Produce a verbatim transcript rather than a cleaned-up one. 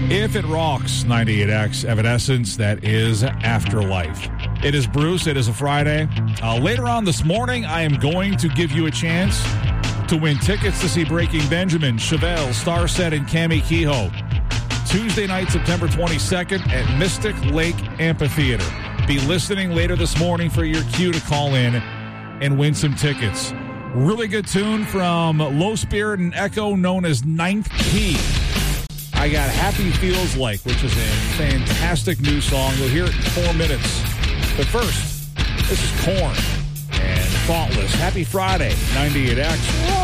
If It Rocks, ninety-eight X, Evanescence, that is Afterlife. It is Bruce. It is a Friday. Uh, later on this morning, I am going to give you a chance to win tickets to see Breaking Benjamin, Chevelle, Starset, and Cami Kehoe. Tuesday night, September twenty-second at Mystic Lake Amphitheater. Be listening later this morning for your cue to call in and win some tickets. Really good tune from Low Spirit and Echo known as Ninth Key. I got Happy Feels Like, which is a fantastic new song. We'll hear it in four minutes. But first, this is Korn and Thoughtless. Happy Friday, ninety-eight X.